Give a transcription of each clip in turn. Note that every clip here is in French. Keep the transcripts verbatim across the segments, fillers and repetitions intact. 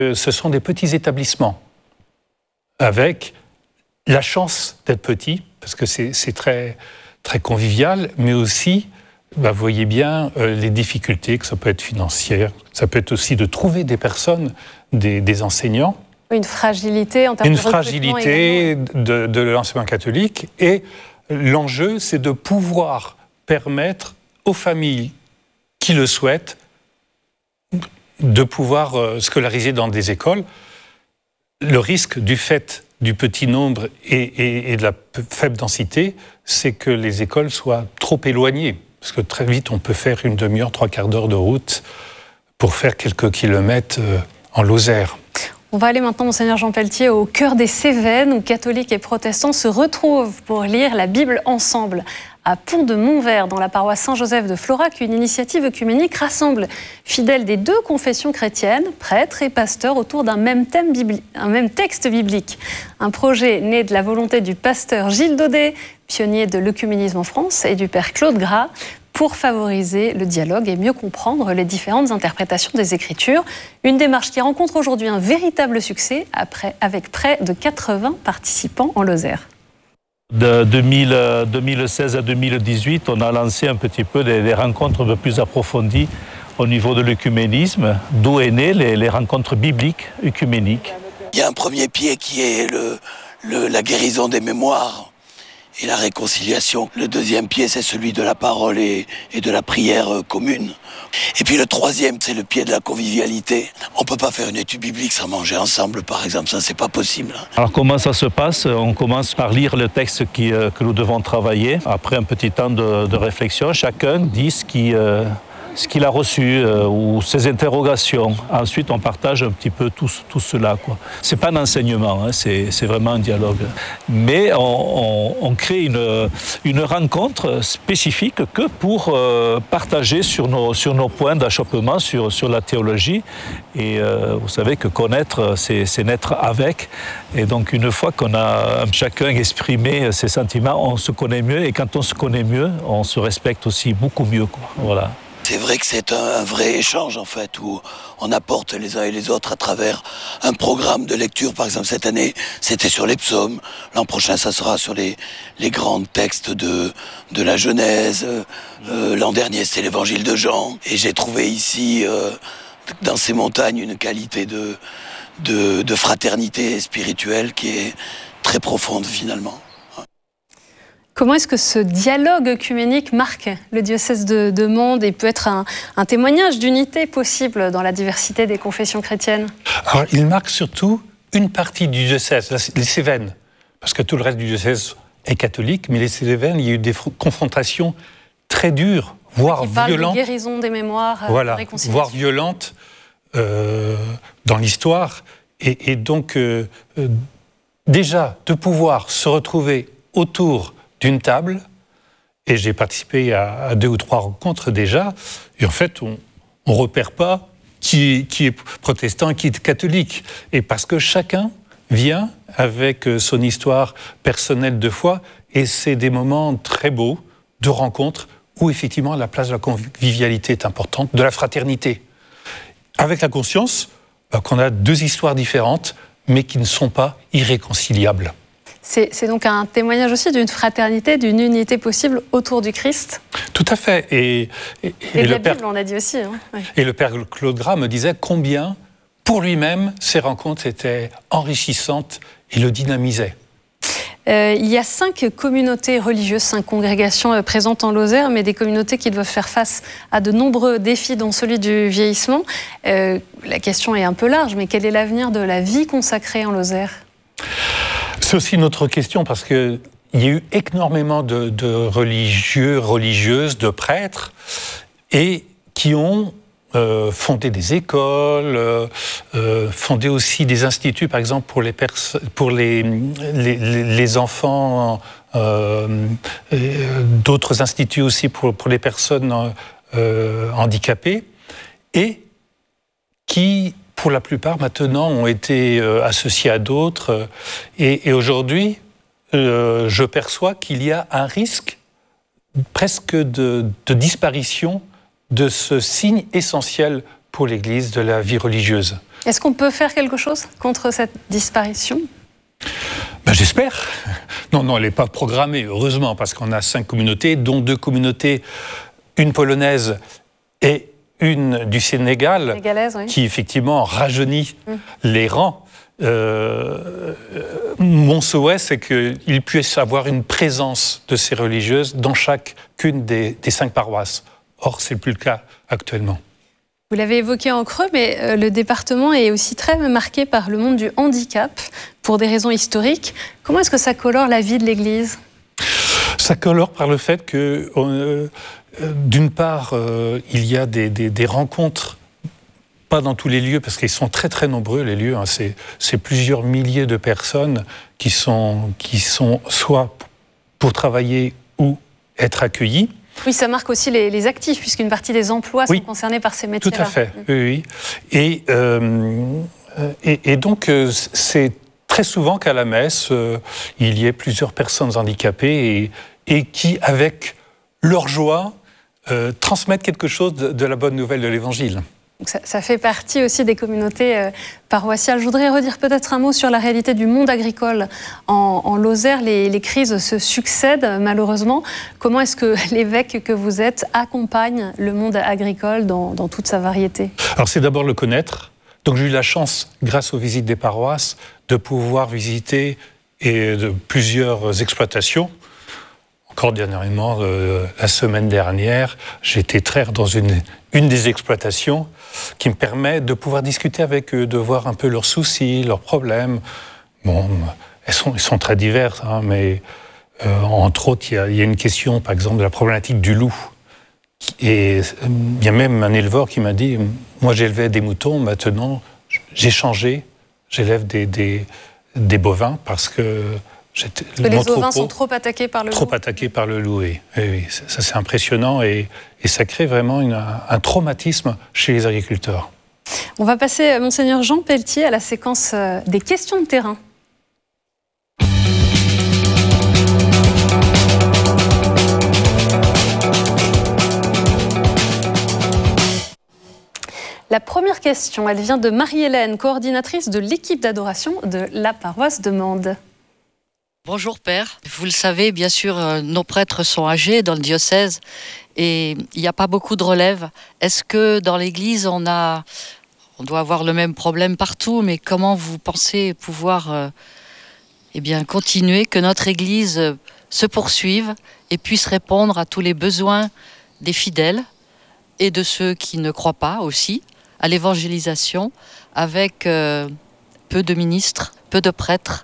Ce sont des petits établissements avec la chance d'être petits, parce que c'est, c'est très, très convivial, mais aussi, bah, vous voyez bien, euh, les difficultés, que ça peut être financière, ça peut être aussi de trouver des personnes, des, des enseignants. Une fragilité en termes Une de recrutement fragilité de, de l'enseignement catholique. Et l'enjeu, c'est de pouvoir permettre aux familles qui le souhaitent de pouvoir euh, scolariser dans des écoles. Le risque du fait du petit nombre et, et, et de la faible densité, c'est que les écoles soient trop éloignées. Parce que très vite, on peut faire une demi-heure, trois quarts d'heure de route pour faire quelques kilomètres euh, en Lozère. On va aller maintenant, Monseigneur Jean Pelletier, au cœur des Cévennes, où catholiques et protestants se retrouvent pour lire la Bible ensemble. À Pont-de-Montvert, dans la paroisse Saint-Joseph de Florac, une initiative œcuménique rassemble fidèles des deux confessions chrétiennes, prêtres et pasteurs, autour d'un même thème biblique, un même texte biblique. Un projet né de la volonté du pasteur Gilles Daudet, pionnier de l'œcuménisme en France, et du père Claude Gras, pour favoriser le dialogue et mieux comprendre les différentes interprétations des Écritures. Une démarche qui rencontre aujourd'hui un véritable succès, après, avec près de quatre-vingts participants en Lozère. De deux mille seize à deux mille dix-huit, on a lancé un petit peu des, des rencontres un peu plus approfondies au niveau de l'œcuménisme, d'où est né les, les rencontres bibliques œcuméniques. Il y a un premier pied qui est le, le, la guérison des mémoires et la réconciliation. Le deuxième pied, c'est celui de la parole et, et de la prière commune. Et puis le troisième, c'est le pied de la convivialité. On ne peut pas faire une étude biblique sans manger ensemble, par exemple. Ça, c'est pas possible. Alors comment ça se passe? On commence par lire le texte qui, euh, que nous devons travailler. Après un petit temps de, de réflexion, chacun dit ce qui... Euh ce qu'il a reçu euh, ou ses interrogations. Ensuite, on partage un petit peu tout, tout cela, quoi. C'est pas un enseignement, hein, c'est, c'est vraiment un dialogue. Mais on, on, on crée une, une rencontre spécifique que pour euh, partager sur nos, sur nos points d'achoppement, sur, sur la théologie. Et euh, vous savez que connaître, c'est, c'est naître avec. Et donc, une fois qu'on a chacun exprimé ses sentiments, on se connaît mieux. Et quand on se connaît mieux, on se respecte aussi beaucoup mieux, quoi. Voilà. C'est vrai que c'est un, un vrai échange, en fait, où on apporte les uns et les autres à travers un programme de lecture. Par exemple, cette année, c'était sur les psaumes. L'an prochain, ça sera sur les, les grands textes de, de la Genèse. Euh, l'an dernier, c'était l'évangile de Jean. Et j'ai trouvé ici, euh, dans ces montagnes, une qualité de, de, de fraternité spirituelle qui est très profonde, finalement. Comment est-ce que ce dialogue œcuménique marque le diocèse de, de Mende et peut être un, un témoignage d'unité possible dans la diversité des confessions chrétiennes? Alors, il marque surtout une partie du diocèse, les Cévennes, parce que tout le reste du diocèse est catholique, mais les Cévennes, il y a eu des confrontations très dures, voire qui parle violentes. De guérison des mémoires, voilà, de réconciliation. Voire violentes euh, dans l'histoire. Et, et donc, euh, euh, déjà, de pouvoir se retrouver autour d'une table, et j'ai participé à, à deux ou trois rencontres déjà, et en fait, on ne repère pas qui, qui est protestant et qui est catholique. Et parce que chacun vient avec son histoire personnelle de foi, et c'est des moments très beaux de rencontres où effectivement la place de la convivialité est importante, de la fraternité. Avec la conscience bah, qu'on a deux histoires différentes, mais qui ne sont pas irréconciliables. C'est, c'est donc un témoignage aussi d'une fraternité, d'une unité possible autour du Christ. Tout à fait. Et, et, et, et de le la père, Bible, on a dit aussi. Hein. Ouais. Et le père Claude Gras me disait combien, pour lui-même, ces rencontres étaient enrichissantes et le dynamisaient. Euh, il y a cinq communautés religieuses, cinq congrégations euh, présentes en Lozère, mais des communautés qui doivent faire face à de nombreux défis, dont celui du vieillissement. Euh, la question est un peu large, mais quel est l'avenir de la vie consacrée en Lozère ? C'est aussi une autre question, parce qu'il y a eu énormément de, de religieux, religieuses, de prêtres, et qui ont euh, fondé des écoles, euh, euh, fondé aussi des instituts, par exemple, pour les, pers- pour les, les, les enfants, euh, et d'autres instituts aussi pour, pour les personnes euh, handicapées, et qui, pour la plupart, maintenant, ont été euh, associés à d'autres. Euh, et, et aujourd'hui, euh, je perçois qu'il y a un risque presque de, de disparition de ce signe essentiel pour l'Église de la vie religieuse. Est-ce qu'on peut faire quelque chose contre cette disparition ? Ben, j'espère. Non, non, elle n'est pas programmée, heureusement, parce qu'on a cinq communautés, dont deux communautés, une polonaise et une du Sénégal, oui. qui effectivement rajeunit mmh. les rangs. Euh, mon souhait, c'est qu'il puisse avoir une présence de ces religieuses dans chacune des, des cinq paroisses. Or, ce n'est plus le cas actuellement. Vous l'avez évoqué en creux, mais euh, le département est aussi très marqué par le monde du handicap, pour des raisons historiques. Comment est-ce que ça colore la vie de l'Église ? Ça colore par le fait que, euh, euh, d'une part, euh, il y a des, des, des rencontres, pas dans tous les lieux, parce qu'ils sont très très nombreux, les lieux, hein, c'est, c'est plusieurs milliers de personnes qui sont, qui sont soit pour travailler ou être accueillies. Oui, ça marque aussi les, les actifs, puisqu'une partie des emplois oui, sont concernés par ces métiers-là. Tout à fait, oui. oui. Et, euh, et, et donc, euh, c'est très souvent qu'à la messe, euh, il y ait plusieurs personnes handicapées et, et qui, avec leur joie, euh, transmettent quelque chose de, de la bonne nouvelle de l'Évangile. Donc ça, ça fait partie aussi des communautés euh, paroissiales. Je voudrais redire peut-être un mot sur la réalité du monde agricole. En, en Lozère, les, les crises se succèdent malheureusement. Comment est-ce que l'évêque que vous êtes accompagne le monde agricole dans, dans toute sa variété ? Alors c'est d'abord le connaître. Donc j'ai eu la chance, grâce aux visites des paroisses, de pouvoir visiter et de plusieurs exploitations. Encore dernièrement, euh, la semaine dernière, j'étais traire dans une, une des exploitations qui me permet de pouvoir discuter avec eux, de voir un peu leurs soucis, leurs problèmes. Bon, elles sont, elles sont très diverses, hein, mais euh, entre autres, il y, a, il y a une question, par exemple, de la problématique du loup. Et euh, il y a même un éleveur qui m'a dit, moi j'élevais des moutons, maintenant j'ai changé, j'élève des, des, des bovins parce que... Parce que les ovins sont trop attaqués par le trop loup. Trop attaqués par le loup, oui. oui, oui. Ça, c'est impressionnant et, et ça crée vraiment une, un traumatisme chez les agriculteurs. On va passer, Monseigneur Jean Pelletier, à la séquence des questions de terrain. La première question, elle vient de Marie-Hélène, coordinatrice de l'équipe d'adoration de la paroisse de Mende. Bonjour Père, vous le savez, bien sûr, euh, nos prêtres sont âgés dans le diocèse et il n'y a pas beaucoup de relève. Est-ce que dans l'Église, on a, on doit avoir le même problème partout, mais comment vous pensez pouvoir euh, eh bien, continuer, que notre Église euh, se poursuive et puisse répondre à tous les besoins des fidèles et de ceux qui ne croient pas aussi, à l'évangélisation, avec euh, peu de ministres, peu de prêtres?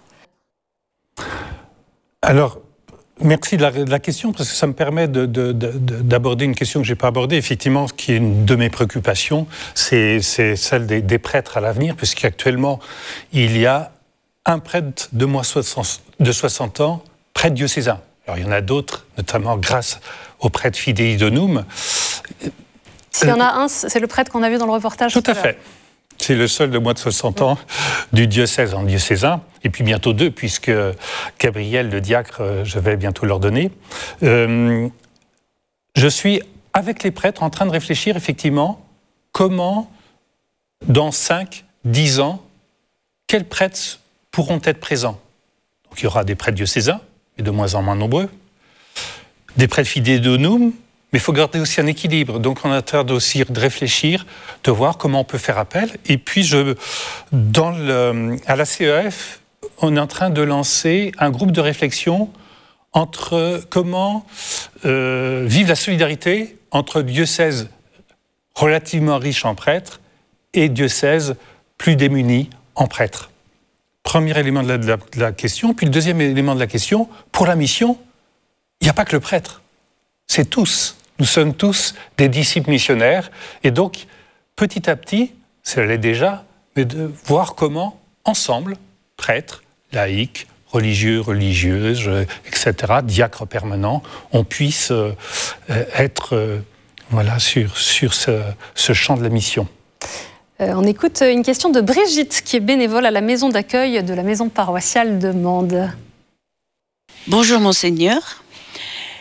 Alors, merci de la, de la question, parce que ça me permet de, de, de, d'aborder une question que je n'ai pas abordée, effectivement, qui est une de mes préoccupations, c'est, c'est celle des, des prêtres à l'avenir, puisqu'actuellement, il y a un prêtre de moins de soixante ans, prêtre diocésain. Alors, il y en a d'autres, notamment grâce au prêtre Fidei Donum. S'il y en a un, c'est le prêtre qu'on a vu dans le reportage. Tout à fait. C'est le seul de moins de soixante ans du diocèse en diocésain, et puis bientôt deux, puisque Gabriel, le diacre, je vais bientôt leur donner. Euh, je suis, avec les prêtres, en train de réfléchir, effectivement, comment, dans cinq, dix ans, quels prêtres pourront être présents. Donc il y aura des prêtres diocésains, mais de moins en moins nombreux, des prêtres Fidei Donum, mais il faut garder aussi un équilibre. Donc on est en train aussi de réfléchir, de voir comment on peut faire appel. Et puis, je, dans le, à la C E F, on est en train de lancer un groupe de réflexion entre comment euh, vivre la solidarité entre diocèses relativement riches en prêtres et diocèses plus démunis en prêtres. Premier élément de la, de la, de la question. Puis le deuxième élément de la question, pour la mission, il n'y a pas que le prêtre. C'est tous. Nous sommes tous des disciples missionnaires. Et donc, petit à petit, ça l'est déjà, mais de voir comment, ensemble, prêtres, laïcs, religieux, religieuses, et cetera, diacres permanents, on puisse euh, être euh, voilà, sur, sur ce, ce champ de la mission. Euh, on écoute une question de Brigitte, qui est bénévole à la maison d'accueil de la maison paroissiale de Mende. Bonjour Monseigneur.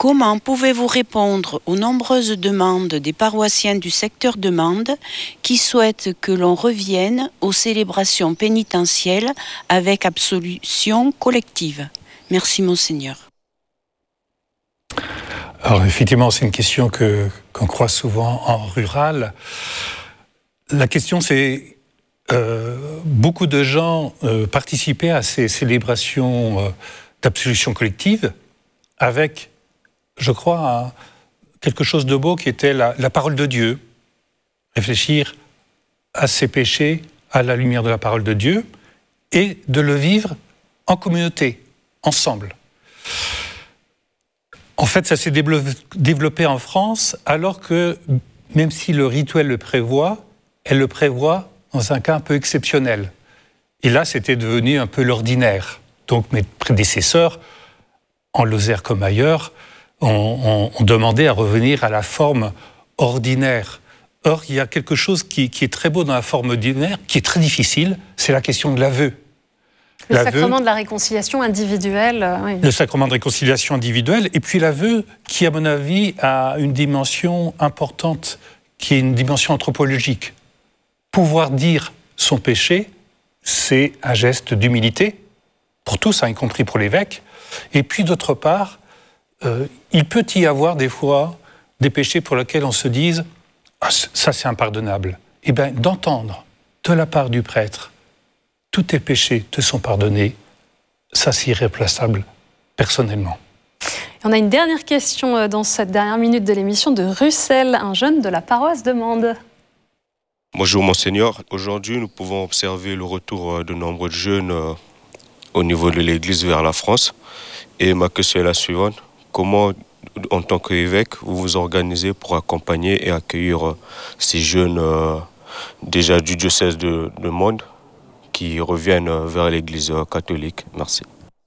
Comment pouvez-vous répondre aux nombreuses demandes des paroissiens du secteur de Mende qui souhaitent que l'on revienne aux célébrations pénitentielles avec absolution collective? Merci, Monseigneur. Alors effectivement, c'est une question que, qu'on croise souvent en rural. La question, c'est euh, beaucoup de gens euh, participaient à ces célébrations euh, d'absolution collective avec, je crois, un, quelque chose de beau qui était la, la parole de Dieu. Réfléchir à ses péchés à la lumière de la parole de Dieu et de le vivre en communauté, ensemble. En fait, ça s'est développé en France, alors que, même si le rituel le prévoit, elle le prévoit dans un cas un peu exceptionnel. Et là, c'était devenu un peu l'ordinaire. Donc, mes prédécesseurs, en Lozère comme ailleurs, ont, ont, ont demandé à revenir à la forme ordinaire. Or, il y a quelque chose qui, qui est très beau dans la forme ordinaire, qui est très difficile, c'est la question de l'aveu. Le L'aveu, sacrement de la réconciliation individuelle. Euh, oui. Le sacrement de réconciliation individuelle, et puis l'aveu qui, à mon avis, a une dimension importante, qui est une dimension anthropologique. Pouvoir dire son péché, c'est un geste d'humilité, pour tous, hein, y compris pour l'évêque. Et puis, d'autre part, euh, il peut y avoir des fois des péchés pour lesquels on se dise « Ah, ça c'est impardonnable ». Eh bien, d'entendre de la part du prêtre tous tes péchés te sont pardonnés, ça c'est irréplaçable, personnellement. On a une dernière question dans cette dernière minute de l'émission de Russell, un jeune de la paroisse de Mende. Bonjour Monseigneur, aujourd'hui nous pouvons observer le retour de nombreux jeunes euh, au niveau de l'Église vers la France. Et ma question est la suivante, comment en tant qu'évêque vous vous organisez pour accompagner et accueillir euh, ces jeunes euh, déjà du diocèse de, de Mende qui reviennent vers l'Église catholique. Merci.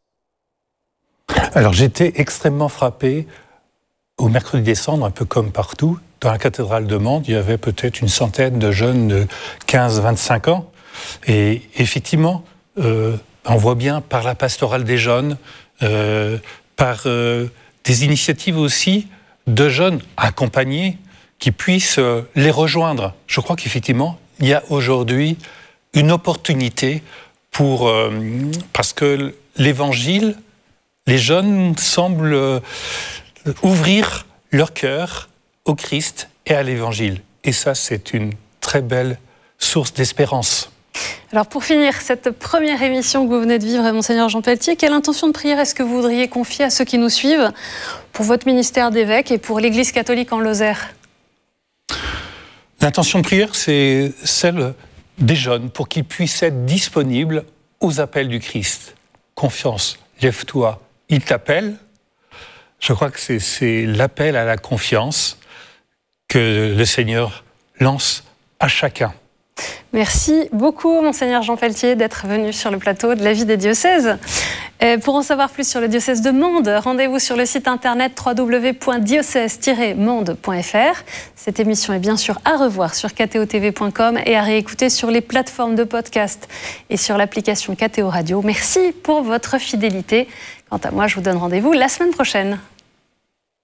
Alors j'étais extrêmement frappé au mercredi décembre, un peu comme partout, dans la cathédrale de Mende, il y avait peut-être une centaine de jeunes de quinze à vingt-cinq ans. Et effectivement, euh, on voit bien par la pastorale des jeunes, euh, par euh, des initiatives aussi de jeunes accompagnés qui puissent euh, les rejoindre. Je crois qu'effectivement, il y a aujourd'hui une opportunité pour... Euh, parce que l'Évangile, les jeunes semblent euh, ouvrir leur cœur au Christ et à l'Évangile. Et ça, c'est une très belle source d'espérance. Alors pour finir cette première émission que vous venez de vivre, Monseigneur Jean Pelletier, quelle intention de prière est-ce que vous voudriez confier à ceux qui nous suivent pour votre ministère d'évêque et pour l'Église catholique en Lozère? L'intention de prière, c'est celle des jeunes pour qu'ils puissent être disponibles aux appels du Christ. Confiance, lève-toi, il t'appelle. Je crois que c'est, c'est l'appel à la confiance que le Seigneur lance à chacun. Merci beaucoup, Monseigneur Jean Pelletier, d'être venu sur le plateau de la vie des diocèses. Et pour en savoir plus sur le diocèse de Mende, rendez-vous sur le site internet w w w point diocèse tiret mende point f r. Cette émission est bien sûr à revoir sur k t o t v point com et à réécouter sur les plateformes de podcast et sur l'application K T O Radio. Merci pour votre fidélité. Quant à moi, je vous donne rendez-vous la semaine prochaine.